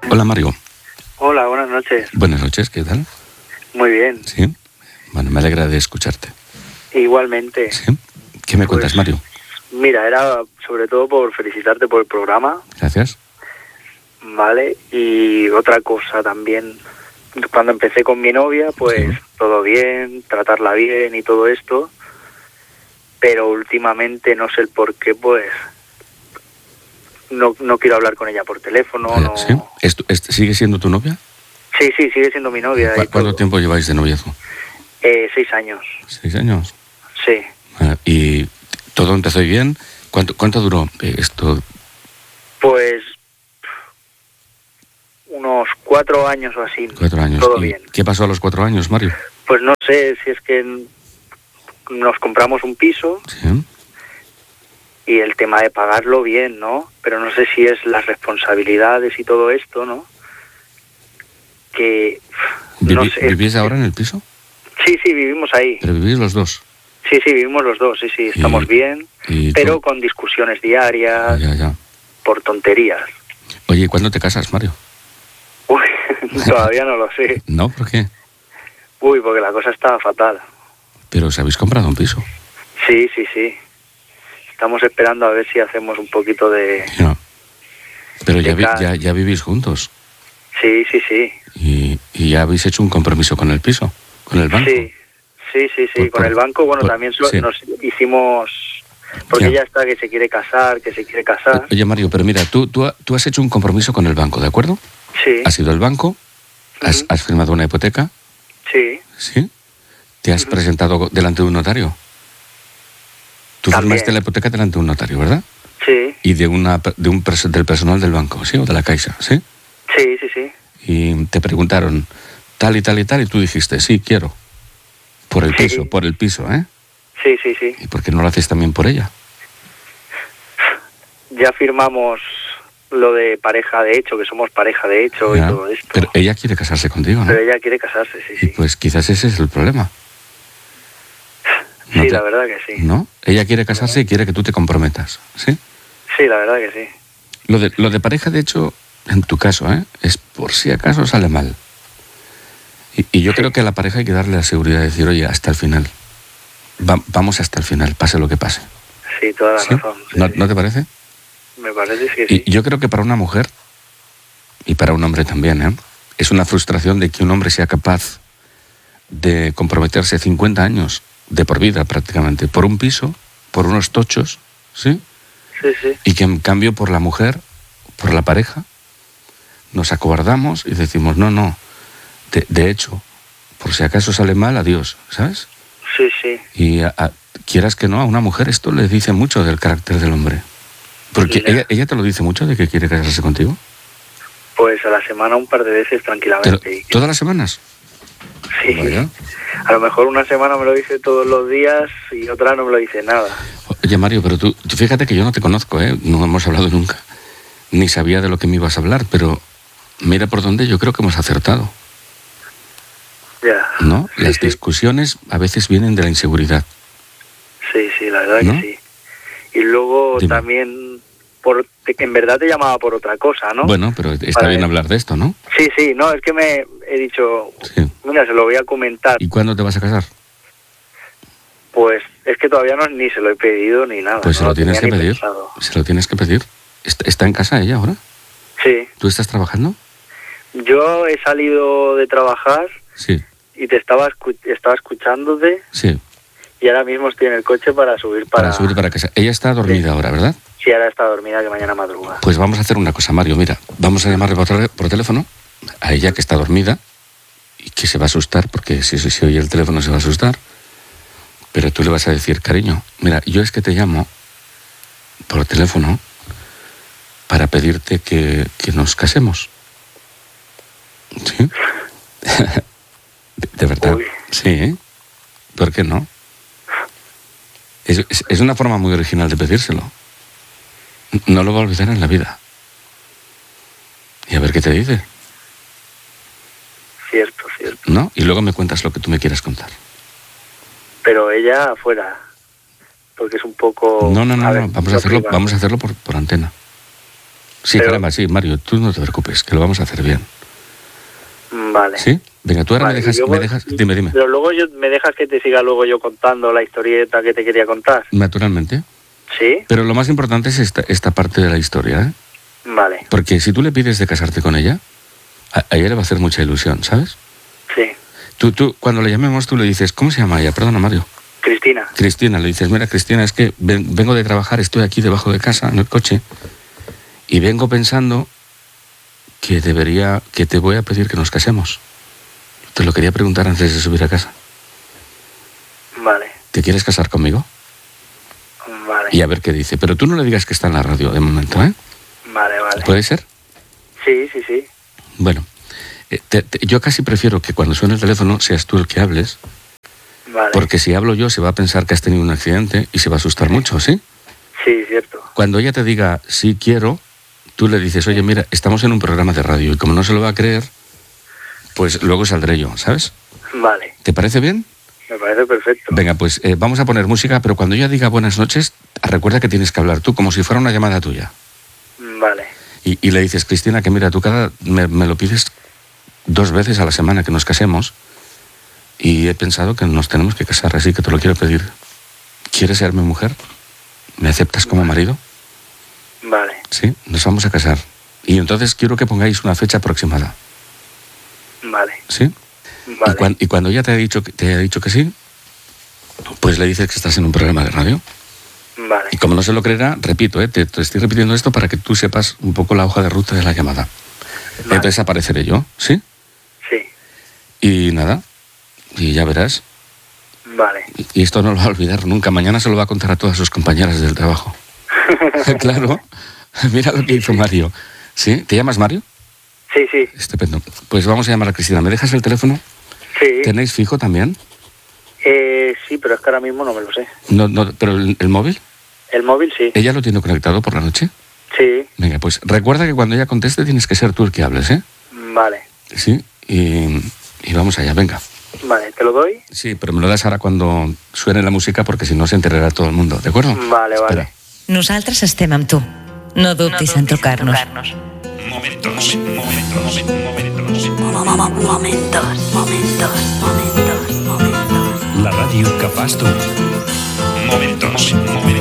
Hola, Mario. Hola, buenas noches. Buenas noches, ¿qué tal? Muy bien. Sí. Bueno, me alegra de escucharte. Igualmente. Sí. ¿Qué me cuentas, Mario? Mira, era sobre todo por felicitarte por el programa. Gracias. Vale, y otra cosa también. Cuando empecé con mi novia, pues Sí. todo bien, tratarla bien y todo esto. Pero últimamente, no sé el por qué, pues no quiero hablar con ella por teléfono. Vaya, No. ¿Sí? ¿Sigue siendo tu novia? Sí, sigue siendo mi novia. Y ¿Cuánto todo. tiempo lleváis de noviazgo? 6 años. 6 años. Sí. ¿Y todo empezó bien? ¿Cuánto duró esto? Pues unos 4 años o así. 4 años. Todo ¿Y bien. qué pasó a los 4 años, Mario? Pues no sé si es que nos compramos un piso Sí. y el tema de pagarlo bien, ¿no? Pero no sé si es las responsabilidades y todo esto, ¿no? Que no sé. ¿Vivís ahora en el piso? Sí, vivimos ahí. ¿Pero vivís los dos? Sí, vivimos los dos, sí, estamos bien, pero con discusiones diarias, Ya. por tonterías. Oye, ¿y cuándo te casas, Mario? Uy, todavía no lo sé. ¿No? ¿Por qué? Uy, porque la cosa está fatal. Pero os habéis comprado un piso. Sí. Estamos esperando a ver si hacemos un poquito de... No. Pero de ya vivís juntos. Sí. Y ya habéis hecho un compromiso con el piso, con el banco. Sí. Con el banco, bueno, también sí. nos hicimos... Porque Ya. ella está que se quiere casar. Oye, Mario, pero mira, tú has hecho un compromiso con el banco, ¿de acuerdo? Sí. Has ido al banco, has firmado una hipoteca. Sí. ¿Sí? ¿Te has presentado delante de un notario? Tú También. firmaste la hipoteca delante de un notario, ¿verdad? Sí. Y del personal del banco, ¿sí? O de la Caixa, ¿sí? Sí. Y te preguntaron tal y tal y tal, y tú dijiste, sí, quiero. Por el piso, ¿eh? Sí. ¿Y por qué no lo haces también por ella? Ya firmamos lo de pareja de hecho, que somos pareja de hecho Ya. y todo esto. Pero ella quiere casarse contigo, ¿no? Pero ella quiere casarse, Y sí. pues quizás ese es el problema. Sí, la verdad que sí. ¿No? Ella quiere casarse y quiere que tú te comprometas, ¿sí? Sí, la verdad que sí. Lo de pareja, de hecho, en tu caso, es por si acaso sale mal. Y yo creo que a la pareja hay que darle la seguridad de decir, oye, hasta el final. Vamos hasta el final, pase lo que pase. Sí, toda la razón. Sí. ¿No te parece? Me parece que sí. Y yo creo que para una mujer, y para un hombre también, es una frustración de que un hombre sea capaz de comprometerse 50 años, de por vida prácticamente, por un piso, por unos tochos, ¿sí? Sí. Y que en cambio por la mujer, por la pareja, nos acobardamos y decimos, no. De hecho, por si acaso sale mal, adiós, ¿sabes? Sí. Y quieras que no, a una mujer esto le dice mucho del carácter del hombre. Porque Ya. ella te lo dice mucho de que quiere casarse contigo. Pues a la semana un par de veces tranquilamente. Pero, ¿todas las semanas? Sí. Vaya. A lo mejor una semana me lo dice todos los días y otra no me lo dice nada. Oye, Mario, pero tú fíjate que yo no te conozco, no hemos hablado nunca. Ni sabía de lo que me ibas a hablar, pero mira por dónde yo creo que hemos acertado. Ya. ¿No? Sí, Las discusiones a veces vienen de la inseguridad. Sí, la verdad ¿No? que sí. Y luego Dime. también, que en verdad te llamaba por otra cosa, ¿no? Bueno, pero está bien hablar de esto, ¿no? Sí, no, es que me he dicho, Sí. mira, se lo voy a comentar. ¿Y cuándo te vas a casar? Pues es que todavía ni se lo he pedido ni nada. Pues se no lo tienes que tenía ni pedir. pensado. Se lo tienes que pedir. ¿Está en casa ella ahora? Sí. ¿Tú estás trabajando? Yo he salido de trabajar Sí. y te estaba escuchándote Sí. y ahora mismo estoy en el coche para subir Para subir para casa. Ella está dormida ahora, ¿verdad? Sí, ahora está dormida, que mañana madruga. Pues vamos a hacer una cosa, Mario. Mira, vamos a llamarle por teléfono a ella que está dormida y que se va a asustar, porque si oye el teléfono se va a asustar. Pero tú le vas a decir, cariño, mira, yo es que te llamo por teléfono para pedirte que nos casemos. ¿Sí? De verdad. Uy. Sí, ¿eh? ¿Por qué no? Es una forma muy original de pedírselo. No lo va a olvidar en la vida. Y a ver qué te dice. Cierto. ¿No? Y luego me cuentas lo que tú me quieras contar. Pero ella afuera, porque es un poco... No. A ver, Vamos a hacerlo por antena. Sí, caramba, sí, Mario, tú no te preocupes, que lo vamos a hacer bien. Vale. ¿Sí? Venga, tú ahora Vale, me dejas, dime. Pero luego me dejas que te siga luego yo contando la historieta que te quería contar. Naturalmente. ¿Sí? Pero lo más importante es esta parte de la historia, ¿eh? Vale. Porque si tú le pides de casarte con ella, a ella le va a hacer mucha ilusión, ¿sabes? Sí. Tú, cuando le llamemos, tú le dices, ¿cómo se llama ella? Perdona, Mario. Cristina. Cristina, le dices, mira, Cristina, es que vengo de trabajar, estoy aquí debajo de casa, en el coche, y vengo pensando que te voy a pedir que nos casemos. Te lo quería preguntar antes de subir a casa. Vale. ¿Te quieres casar conmigo? Vale. Y a ver qué dice. Pero tú no le digas que está en la radio de momento, ¿eh? Vale. ¿Puede ser? Sí. Bueno, yo casi prefiero que cuando suene el teléfono seas tú el que hables, Vale. porque si hablo yo se va a pensar que has tenido un accidente y se va a asustar mucho, ¿sí? Sí, cierto. Cuando ella te diga, sí quiero, tú le dices, oye, mira, estamos en un programa de radio y como no se lo va a creer, pues luego saldré yo, ¿sabes? Vale. ¿Te parece bien? Me parece perfecto. Venga, pues vamos a poner música, pero cuando ella diga buenas noches, recuerda que tienes que hablar tú, como si fuera una llamada tuya. Vale. Y le dices, Cristina, que mira, tú me lo pides 2 veces a la semana que nos casemos y he pensado que nos tenemos que casar, así que te lo quiero pedir. ¿Quieres ser mi mujer? ¿Me aceptas como marido? Vale. Sí, nos vamos a casar. Y entonces quiero que pongáis una fecha aproximada. Vale. ¿Sí? Vale. Y cuando ella te ha dicho que sí, pues le dices que estás en un programa de radio. Vale. Y como no se lo creerá, repito, te estoy repitiendo esto para que tú sepas un poco la hoja de ruta de la llamada. Vale. Entonces apareceré yo, ¿sí? Sí. Y nada, y ya verás. Vale. Y esto no lo va a olvidar nunca. Mañana se lo va a contar a todas sus compañeras del trabajo. Claro. Mira lo que hizo Mario. ¿Sí? ¿Te llamas Mario? Sí. Estupendo. Pues vamos a llamar a Cristina. ¿Me dejas el teléfono? Sí. ¿Tenéis fijo también? Sí, pero es que ahora mismo no me lo sé. No, pero el móvil. El móvil sí. ¿Ella lo tiene conectado por la noche? Sí. Venga, pues recuerda que cuando ella conteste tienes que ser tú el que hables, ¿eh? Vale. Sí, y vamos allá, venga. Vale, ¿te lo doy? Sí, pero me lo das ahora cuando suene la música porque si no se enterará todo el mundo, ¿de acuerdo? Vale. Espera. Nosaltres estem amb tu. No dubtis en trucar-nos. Momentos. La ràdio que fas tu. Momentos.